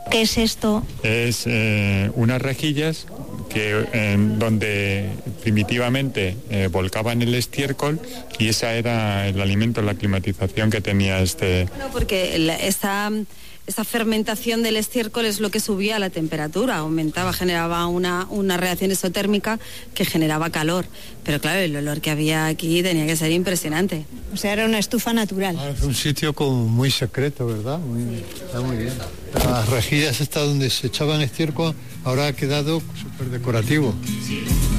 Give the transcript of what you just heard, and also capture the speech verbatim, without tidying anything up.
¿Qué es esto? Es eh, unas rejillas que eh, donde primitivamente eh, volcaban el estiércol y esa era el alimento, la climatización que tenía este... No, porque la, esta, esta fermentación del estiércol es lo que subía la temperatura, aumentaba, generaba una, una reacción exotérmica que generaba calor. Pero claro, el olor que había aquí tenía que ser impresionante. O sea, era una estufa natural. Ah, es un sitio como muy secreto, ¿verdad? Muy, sí. Está muy bien. Las rejillas estas donde se echaban estiércol ahora ha quedado súper decorativo. Sí.